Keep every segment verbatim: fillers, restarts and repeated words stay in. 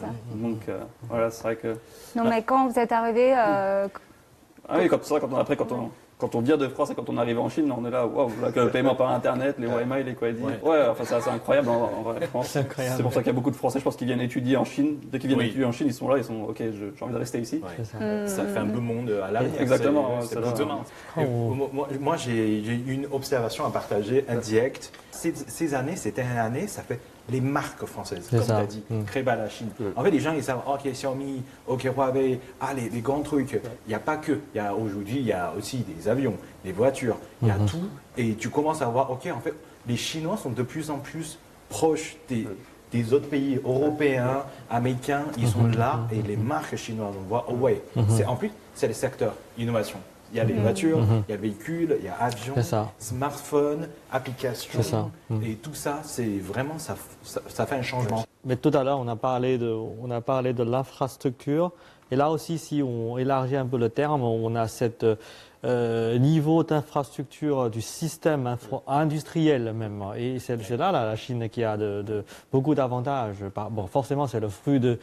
ça. Donc euh, voilà, c'est vrai que... Non, mais quand vous êtes arrivé... Euh, ah oui, c'est vrai, quand on, après, quand on... Quand on vient de France et quand on arrive en Chine, on est là, waouh, le paiement par Internet, les Waimai, les Kuaidi. Ouais, ouais enfin, c'est assez incroyable en, en vrai, France. C'est incroyable. C'est pour ça qu'il y a beaucoup de Français, je pense, qui viennent étudier en Chine. Dès qu'ils viennent oui. étudier en Chine, ils sont là, ils sont, ok, j'ai envie de rester ici. Ouais. Ça. Mmh. Ça fait un peu monde à l'avenir. Exactement. C'est pour demain. Oh. Moi, moi j'ai une observation à partager indirecte. Ces, ces années, ces dernières années, ça fait les marques françaises, comme tu as dit, mm. créent la Chine. Mm. En fait, les gens, ils savent, ok, Xiaomi, ok, Huawei, ah, les, les grands trucs. Il n'y a pas que. Il y a aujourd'hui, il y a aussi des avions, des voitures, il y a mm-hmm. tout. Et tu commences à voir, ok, en fait, les Chinois sont de plus en plus proches des, des autres pays européens, américains. Ils sont mm-hmm. là et les marques chinoises, on voit, oh ouais. Mm-hmm. En plus, c'est les secteurs innovation. Il y a les voitures, mmh. il y a véhicules, il y a avions, smartphones, applications. Mmh. Et tout ça, c'est vraiment, ça, ça, ça fait un changement. Mais tout à l'heure, on a parlé de, on a parlé de l'infrastructure. Et là aussi, si on élargit un peu le terme, on a cet euh, niveau d'infrastructure du système industriel même. Et c'est là, là la Chine qui a de, de, beaucoup d'avantages. Bon, forcément, c'est le fruit de...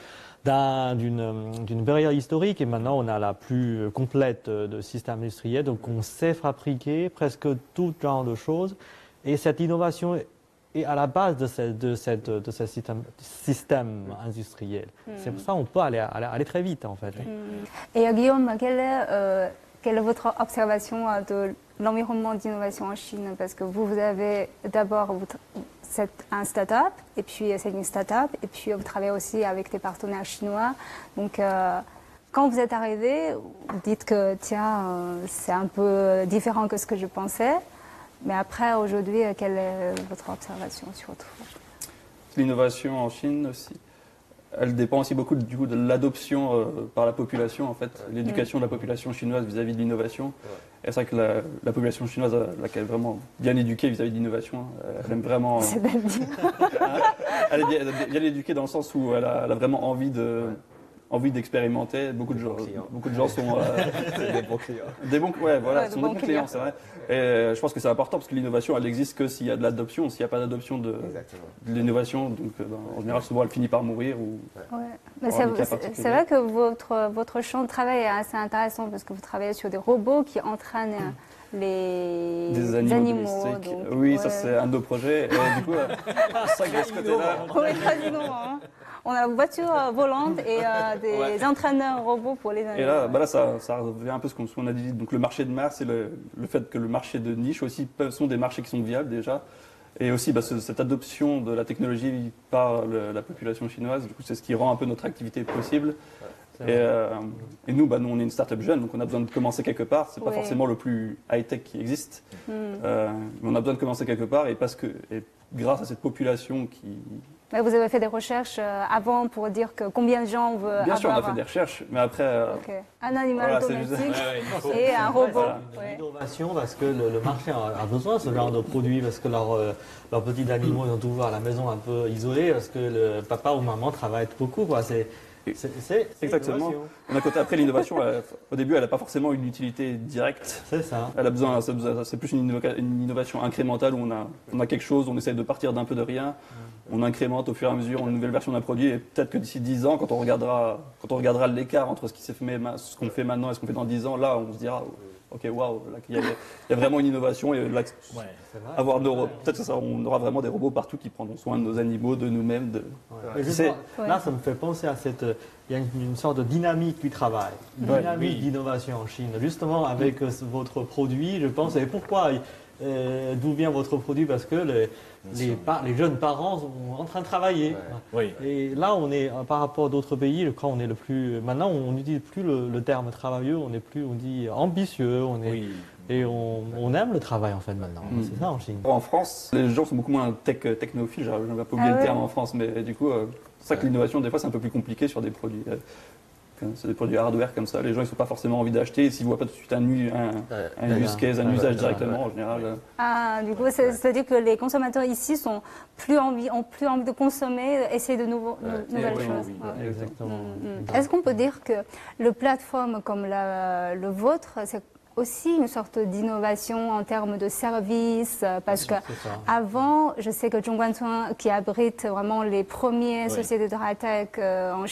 d'une période historique et maintenant on a la plus complète de système industriel, donc on sait fabriquer presque tout genre de choses et cette innovation est à la base de ce, de cette, de ce système, système industriel. Mm. C'est pour ça qu'on peut aller, aller, aller très vite en fait. Mm. Et euh, Guillaume, quelle est, euh, quelle est votre observation euh, de l'environnement d'innovation en Chine? Parce que vous, vous avez d'abord c'est un start-up, et puis c'est une start-up, et puis vous travaillez aussi avec des partenaires chinois. Donc, euh, quand vous êtes arrivé, vous dites que, tiens, euh, c'est un peu différent que ce que je pensais. Mais après, aujourd'hui, quelle est votre observation surtout? L'innovation en Chine aussi. Elle dépend aussi beaucoup du coup de l'adoption euh, par la population, en fait, l'éducation de la population chinoise vis-à-vis de l'innovation. Ouais. Et c'est vrai que la, la population chinoise, là, qui est vraiment bien éduquée vis-à-vis de l'innovation, elle aime vraiment. Euh, c'est bien dit. Elle est bien, bien éduquée dans le sens où elle a, elle a vraiment envie de. Ouais. envie d'expérimenter. Beaucoup de gens, beaucoup de gens sont euh, des bons clients. Des bons, ouais, voilà, ouais, sont des bons clients, c'est vrai. Et euh, je pense que c'est important parce que l'innovation, elle n'existe que s'il y a de l'adoption. S'il n'y a pas d'adoption de, de l'innovation, donc euh, ben, en général, souvent, elle finit par mourir ou. Ouais. Mais c'est, c'est vrai que votre votre champ de travail est assez intéressant parce que vous travaillez sur des robots qui entraînent mmh. les des animaux. animaux donc, oui, ouais. ça c'est un de nos projets. Et du coup, euh, c'est vrai que de ce côté-là. Oui, très innovant. On a une voiture volante et euh, des ouais. entraîneurs robots pour les animaux. Et là, bah là ça, ça revient un peu à ce qu'on, ce qu'on a dit. Donc le marché de masse et le, le fait que le marché de niche aussi sont des marchés qui sont viables déjà. Et aussi bah, ce, cette adoption de la technologie par le, la population chinoise, du coup, c'est ce qui rend un peu notre activité possible. Ouais, et, euh, et nous, bah, nous, on est une start-up jeune, donc on a besoin de commencer quelque part. C'est pas oui. forcément le plus high-tech qui existe. Mm. Euh, mais on a besoin de commencer quelque part et, parce que, et grâce à cette population qui... Mais vous avez fait des recherches avant pour dire que combien de gens veut Bien avoir... sûr, on a fait des recherches, mais après... Euh, okay. Un animal voilà, domestique juste... ouais, et un robot. Voilà. Ouais. L'innovation, parce que le, le marché a, a besoin de ce genre de produits, parce que leurs euh, leurs petits animaux, ils ont toujours à la maison un peu isolés, parce que le papa ou maman travaillent beaucoup, quoi. C'est... C'est, c'est, c'est Exactement. On a côté après l'innovation. Elle, au début, elle n'a pas forcément une utilité directe. C'est ça. Elle a besoin. C'est, c'est plus une, innova, une innovation incrémentale où on a, on a quelque chose, on essaie de partir d'un peu de rien, on incrémente au fur et à mesure une nouvelle version d'un produit. Et peut-être que d'ici dix ans, quand on regardera, quand on regardera l'écart entre ce qui s'est fait, ce qu'on fait maintenant et ce qu'on fait dans dix ans, là, on se dira. Ok, waouh, il y, y a vraiment une innovation et là, ouais, avoir nos, peut-être que ça, on aura vraiment des robots partout qui prendront soin de nos animaux, de nous-mêmes. De... Ouais. C'est, ouais. Là, ça me fait penser à cette, il y a une, une sorte de dynamique du travail, une ouais, dynamique oui. d'innovation en Chine. Justement, avec oui. votre produit, je pense, et pourquoi, euh, d'où vient votre produit? Parce que les, les, par, les jeunes parents sont en train de travailler. Ouais. Oui. Et là, on est, par rapport à d'autres pays, je crois, on est le plus, maintenant, on n'utilise plus le, le terme travailleux, on est plus, on dit ambitieux, on est, oui. et on, on aime le travail, en fait, maintenant. Mmh. C'est ça, en Chine. En France, les gens sont beaucoup moins tech, technophiles, je ne vais pas oublier ah ouais. le terme en France, mais du coup, euh, c'est ça que l'innovation, des fois, c'est un peu plus compliqué sur des produits. Euh, C'est des produits hardware comme ça, les gens ils n'ont pas forcément envie d'acheter, s'ils ne voient pas tout de suite un, un, un use case, un usage directement en général. Ah, du coup, c'est, c'est-à-dire que les consommateurs ici sont plus envie, ont plus envie de consommer, essayer de nouveaux, ouais, nouvelles oui, choses. Oui, oui, exactement. Mm-hmm. Est-ce qu'on peut dire que le plateforme comme la, le vôtre, c'est aussi une sorte d'innovation en termes de services, parce que avant, je sais que Zhongguancun, qui abrite vraiment les premières ouais. sociétés de high-tech euh, en